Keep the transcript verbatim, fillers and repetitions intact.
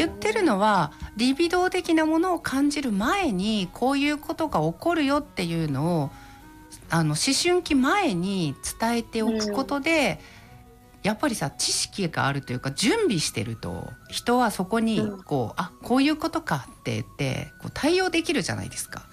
言ってるのはリビドー的なものを感じる前にこういうことが起こるよっていうのをあの思春期前に伝えておくことで、うん、やっぱりさ知識があるというか準備してると人はそこにこう、うん、あこういうことかって言ってこう対応できるじゃないですか。